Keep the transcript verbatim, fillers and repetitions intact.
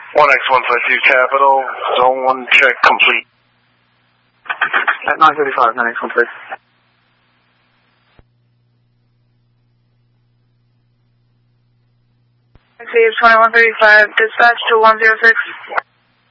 one X one five two Capital, Zone one check complete. At nine thirty-five, nine X one five. Taxi twenty-one thirty-five, dispatch to one zero six.